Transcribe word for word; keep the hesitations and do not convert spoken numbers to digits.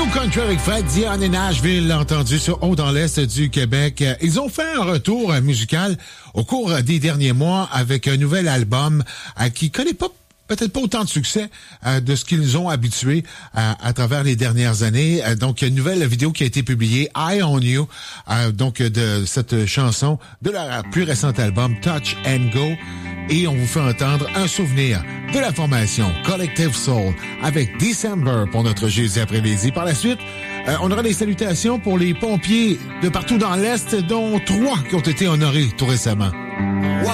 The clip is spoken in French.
New Country avec Fred Dion et Nashville, entendu sur Haut dans l'Est du Québec. Ils ont fait un retour musical au cours des derniers mois avec un nouvel album euh, qui connaît pas peut-être pas autant de succès euh, de ce qu'ils nous ont habitués euh, à travers les dernières années. Euh, donc, une nouvelle vidéo qui a été publiée, Eye on You, euh, donc de cette chanson de leur plus récent album, Touch and Go. Et on vous fait entendre un souvenir de la formation Collective Soul avec December pour notre jeudi après-midi. Par la suite, euh, on aura des salutations pour les pompiers de partout dans l'Est, dont trois qui ont été honorés tout récemment.